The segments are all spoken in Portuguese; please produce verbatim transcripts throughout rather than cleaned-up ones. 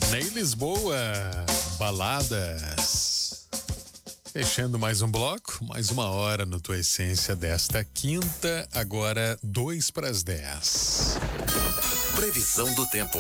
Ney Lisboa, baladas. Fechando mais um bloco, mais uma hora no Tua Essência desta quinta, agora dois para as dez. Previsão do tempo.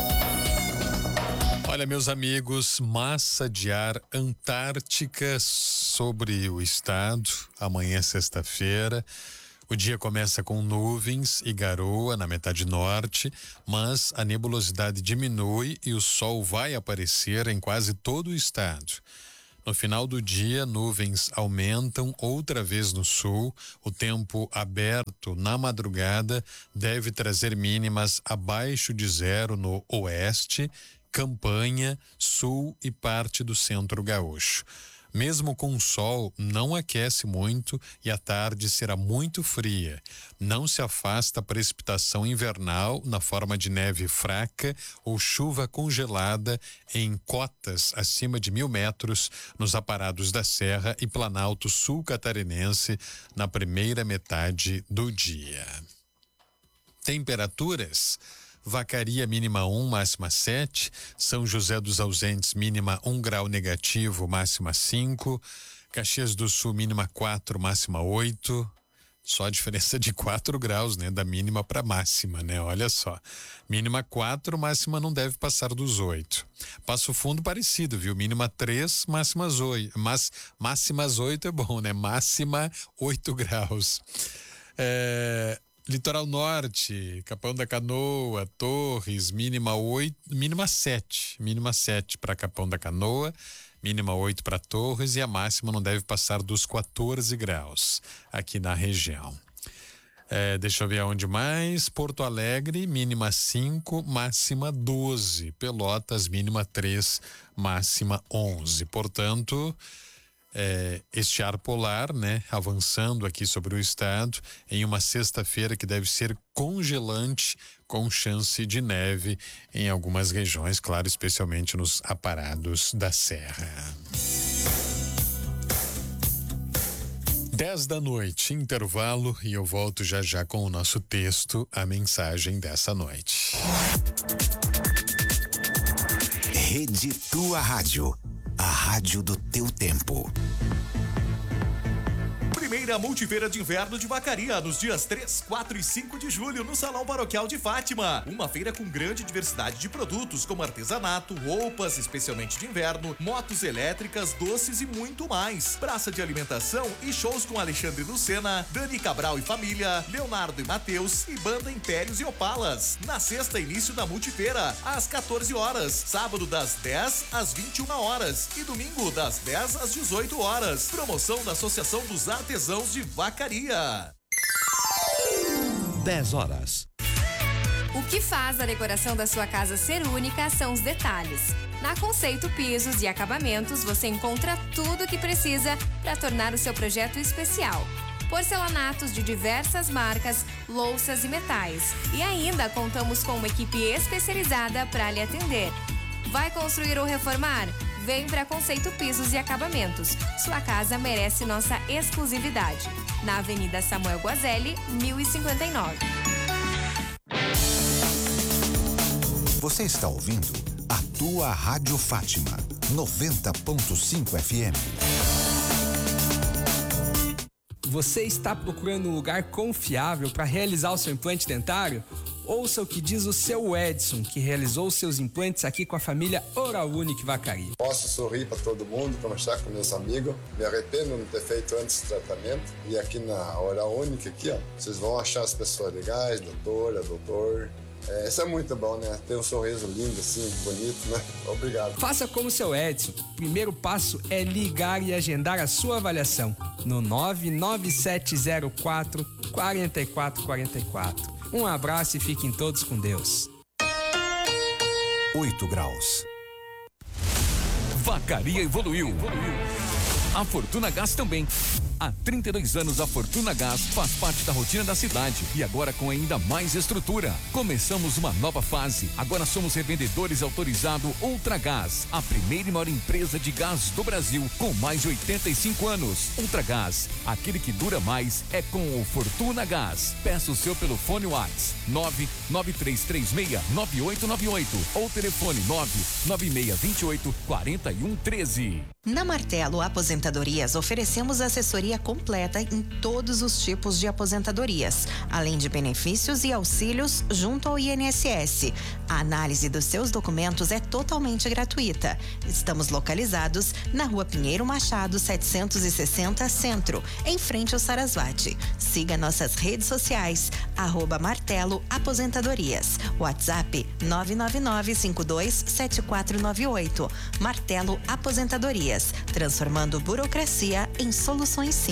Olha, meus amigos, massa de ar antártica sobre o estado, amanhã sexta-feira. O dia começa com nuvens e garoa na metade norte, mas a nebulosidade diminui e o sol vai aparecer em quase todo o estado. No final do dia, nuvens aumentam outra vez no sul. O tempo aberto na madrugada deve trazer mínimas abaixo de zero no oeste, Campanha, sul e parte do centro gaúcho. Mesmo com o sol, não aquece muito e a tarde será muito fria. Não se afasta a precipitação invernal na forma de neve fraca ou chuva congelada em cotas acima de mil metros nos aparados da Serra e Planalto Sul Catarinense na primeira metade do dia. Temperaturas: Vacaria mínima um, máxima sete. São José dos Ausentes mínima um grau negativo, máxima cinco. Caxias do Sul mínima quatro, máxima oito. Só a diferença de quatro graus, né? Da mínima para máxima, né? Olha só. Mínima quatro, máxima não deve passar dos oito. Passo Fundo parecido, viu? Mínima três, máximas oito. Mas, máximas oito é bom, né? Máxima oito graus. É... Litoral Norte, Capão da Canoa, Torres, mínima oito, mínima sete, mínima sete para Capão da Canoa, mínima oito para Torres e a máxima não deve passar dos quatorze graus aqui na região. É, deixa eu ver aonde mais. Porto Alegre, mínima cinco, máxima doze. Pelotas, mínima três, máxima onze. Portanto, É, este ar polar, né, avançando aqui sobre o estado em uma sexta-feira que deve ser congelante, com chance de neve em algumas regiões, claro, especialmente nos aparados da Serra. dez da noite, intervalo, e eu volto já já com o nosso texto, a mensagem dessa noite. Rede Tua Rádio. A rádio do teu tempo. Primeira Multifeira de Inverno de Vacaria, nos dias três, quatro e cinco de julho, no Salão Paroquial de Fátima. Uma feira com grande diversidade de produtos, como artesanato, roupas, especialmente de inverno, motos elétricas, doces e muito mais. Praça de alimentação e shows com Alexandre Lucena, Dani Cabral e família, Leonardo e Matheus e banda Impérios e Opalas. Na sexta, início da Multifeira, às quatorze horas. Sábado, das dez às vinte e uma horas. E domingo, das dez às dezoito horas. Promoção da Associação dos Artesãos de Vacaria. dez horas. O que faz a decoração da sua casa ser única são os detalhes. Na Conceito Pisos e Acabamentos você encontra tudo o que precisa para tornar o seu projeto especial. Porcelanatos de diversas marcas, louças e metais. E ainda contamos com uma equipe especializada para lhe atender. Vai construir ou reformar? Vem para Conceito Pisos e Acabamentos. Sua casa merece nossa exclusividade. Na Avenida Samuel Guazelli, mil e cinquenta e nove. Você está ouvindo a Tua Rádio Fátima, noventa ponto cinco F M. Você está procurando um lugar confiável para realizar o seu implante dentário? Ouça o que diz o seu Edson, que realizou seus implantes aqui com a família Oral Unique Vacaria. Posso sorrir para todo mundo, conversar com meus amigos. Me arrependo de não ter feito antes o tratamento. E aqui na Oral Unique, aqui, ó, vocês vão achar as pessoas legais, doutora, doutor. É, isso é muito bom, né? Ter um sorriso lindo, assim, bonito, né? Obrigado. Faça como o seu Edson. O primeiro passo é ligar e agendar a sua avaliação no nove nove sete zero quatro, quatro quatro quatro quatro. Um abraço e fiquem todos com Deus. oito graus. Vacaria evoluiu. A Fortuna Gás também. Há trinta e dois anos a Fortuna Gás faz parte da rotina da cidade e agora com ainda mais estrutura. Começamos uma nova fase. Agora somos revendedores autorizados Ultragás, a primeira e maior empresa de gás do Brasil com mais de oitenta e cinco anos. Ultragás, aquele que dura mais é com o Fortuna Gás. Peça o seu pelo fone WhatsApp nove nove três três seis nove oito nove oito ou telefone nove nove seis dois oito quatro um um três. Na Martelo Aposentadorias oferecemos assessoria completa em todos os tipos de aposentadorias, além de benefícios e auxílios junto ao I N S S. A análise dos seus documentos é totalmente gratuita. Estamos localizados na Rua Pinheiro Machado, setecentos e sessenta Centro, em frente ao Sarasvati. Siga nossas redes sociais, arroba Martelo Aposentadorias. WhatsApp nove nove nove cinco dois sete quatro nove oito. Martelo Aposentadorias, transformando burocracia em soluções